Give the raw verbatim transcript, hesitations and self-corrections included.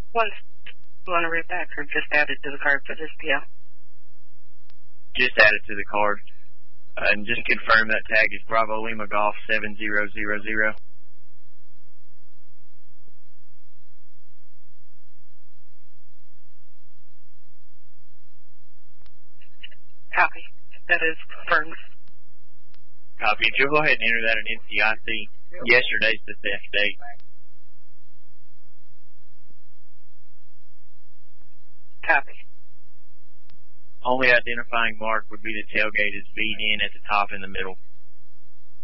Once you want to read back or just add it to the card for this P O? Just add it to the card. Uh, and just confirm that tag is Bravo Lima Golf seven zero zero zero. Copy. That is confirmed. Copy. If you'll go ahead and enter that in N C I C. Yesterday's the theft date. Copy. Only identifying mark would be the tailgate is V N at the top in the middle.